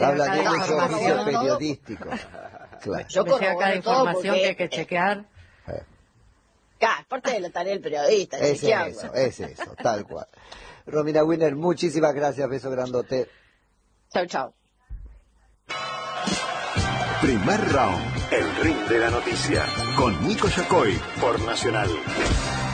Habla acá de de un oficio información. periodístico. Claro. Yo me llega acá de información que hay que chequear. Claro, parte de la tarea del periodista, chequearlo. Es eso, tal cual. Romina Winner, muchísimas gracias, beso grandote. Chau, chau. Primer round, el ring de la noticia, con Nico Yacoy, por Nacional.